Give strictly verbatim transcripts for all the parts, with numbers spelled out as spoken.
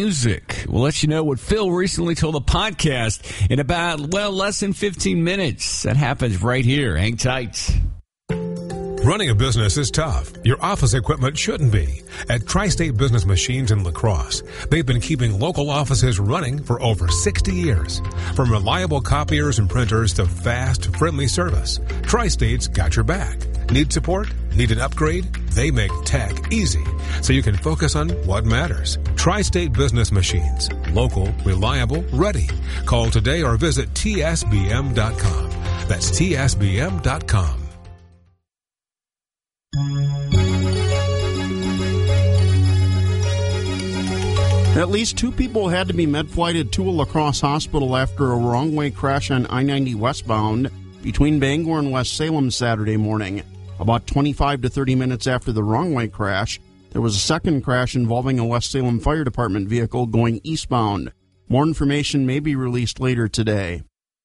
music. We'll let you know what Phil recently told the podcast in about, well, less than fifteen minutes. That happens right here. Hang tight. Running a business is tough. Your office equipment shouldn't be. At Tri-State Business Machines in La Crosse, they've been keeping local offices running for over sixty years. From reliable copiers and printers to fast, friendly service, Tri-State's got your back. Need support? Need an upgrade? They make tech easy, so you can focus on what matters. Tri-State Business Machines. Local, reliable, ready. Call today or visit T S B M dot com. That's T S B M dot com. At least two people had to be med-flighted to a La Crosse hospital after a wrong-way crash on I ninety westbound between Bangor and West Salem Saturday morning. About twenty-five to thirty minutes after the wrong-way crash, there was a second crash involving a West Salem Fire Department vehicle going eastbound. More information may be released later today.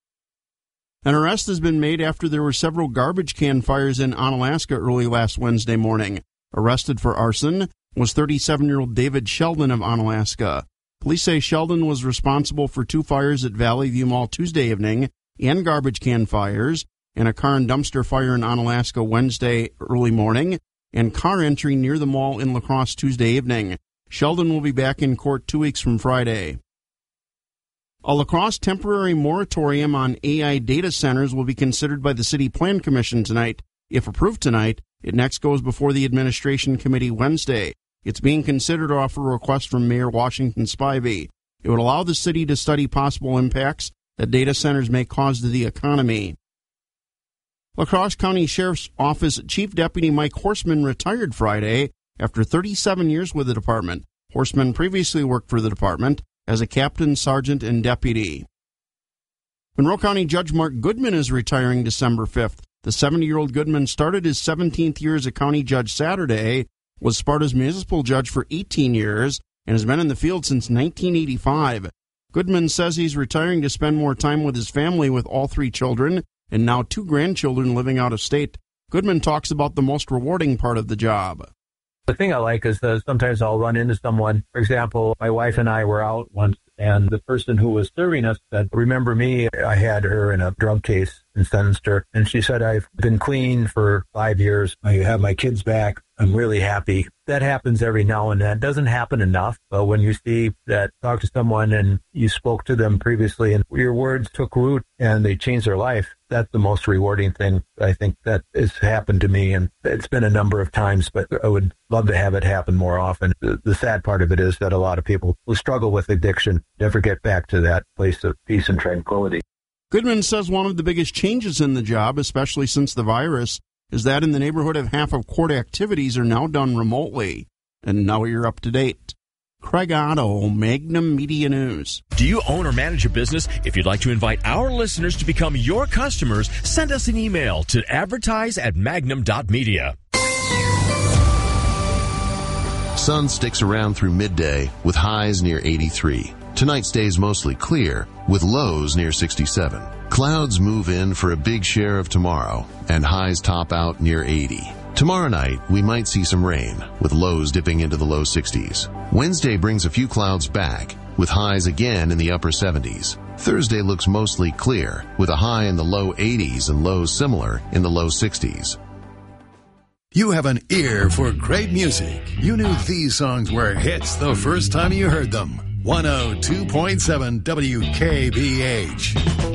An arrest has been made after there were several garbage can fires in Onalaska early last Wednesday morning. Arrested for arson was thirty-seven-year-old David Sheldon of Onalaska. Police say Sheldon was responsible for two fires at Valley View Mall Tuesday evening and garbage can fires, and a car and dumpster fire in Onalaska Wednesday early morning, and car entry near the mall in La Crosse Tuesday evening. Sheldon will be back in court two weeks from Friday. A La Crosse temporary moratorium on A I data centers will be considered by the City Plan Commission tonight. If approved tonight, it next goes before the Administration Committee Wednesday. It's being considered off a request from Mayor Washington Spivey. It would allow the city to study possible impacts that data centers may cause to the economy. La Crosse County Sheriff's Office Chief Deputy Mike Horseman retired Friday after thirty-seven years with the department. Horseman previously worked for the department as a captain, sergeant, and deputy. Monroe County Judge Mark Goodman is retiring December fifth. The seventy-year-old Goodman started his seventeenth year as a county judge Saturday, was Sparta's municipal judge for eighteen years, and has been in the field since nineteen eighty-five. Goodman says he's retiring to spend more time with his family with all three children and now two grandchildren living out of state. Goodman talks about the most rewarding part of the job. The thing I like is that sometimes I'll run into someone. For example, my wife and I were out once, and the person who was serving us said, "Remember me? I had her in a drug case and sentenced her." And she said, "I've been clean for five years. I have my kids back. I'm really happy." That happens every now and then. It doesn't happen enough, but when you see that, talk to someone and you spoke to them previously and your words took root and they changed their life, that's the most rewarding thing. I think that has happened to me, and it's been a number of times, but I would love to have it happen more often. The, the sad part of it is that a lot of people who struggle with addiction never get back to that place of peace and tranquility. Goodman says one of the biggest changes in the job, especially since the virus, is that in the neighborhood of half of court activities are now done remotely. And now you're up to date. Craig Otto, Magnum Media News. Do you own or manage a business? If you'd like to invite our listeners to become your customers, send us an email to advertise at magnum dot media. Sun sticks around through midday with highs near eighty-three. Tonight stays mostly clear with lows near sixty-seven. Clouds move in for a big share of tomorrow, and highs top out near eighty. Tomorrow night, we might see some rain, with lows dipping into the low sixties. Wednesday brings a few clouds back, with highs again in the upper seventies. Thursday looks mostly clear, with a high in the low eighties and lows similar in the low sixties. You have an ear for great music. You knew these songs were hits the first time you heard them. one oh two point seven W K B H.